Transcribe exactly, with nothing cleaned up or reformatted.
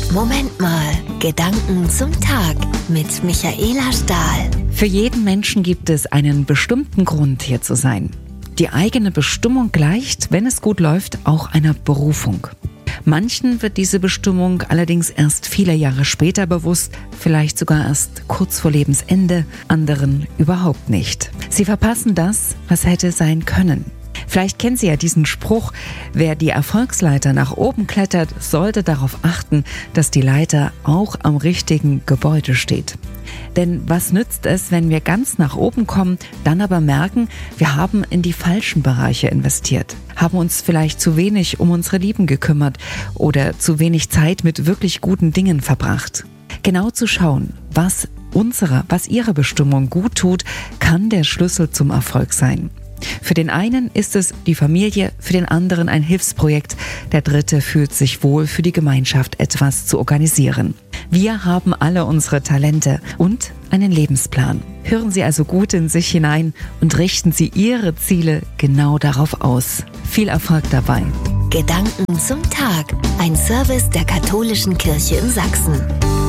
Moment mal, Gedanken zum Tag mit Michaela Stahl. Für jeden Menschen gibt es einen bestimmten Grund, hier zu sein. Die eigene Bestimmung gleicht, wenn es gut läuft, auch einer Berufung. Manchen wird diese Bestimmung allerdings erst viele Jahre später bewusst, vielleicht sogar erst kurz vor Lebensende, anderen überhaupt nicht. Sie verpassen das, was hätte sein können. Vielleicht kennen Sie ja diesen Spruch: Wer die Erfolgsleiter nach oben klettert, sollte darauf achten, dass die Leiter auch am richtigen Gebäude steht. Denn was nützt es, wenn wir ganz nach oben kommen, dann aber merken, wir haben in die falschen Bereiche investiert, haben uns vielleicht zu wenig um unsere Lieben gekümmert oder zu wenig Zeit mit wirklich guten Dingen verbracht. Genau zu schauen, was unsere, was Ihre Bestimmung gut tut, kann der Schlüssel zum Erfolg sein. Für den einen ist es die Familie, für den anderen ein Hilfsprojekt, der dritte fühlt sich wohl, für die Gemeinschaft etwas zu organisieren. Wir haben alle unsere Talente und einen Lebensplan. Hören Sie also gut in sich hinein und richten Sie Ihre Ziele genau darauf aus. Viel Erfolg dabei. Gedanken zum Tag. Ein Service der Katholischen Kirche in Sachsen.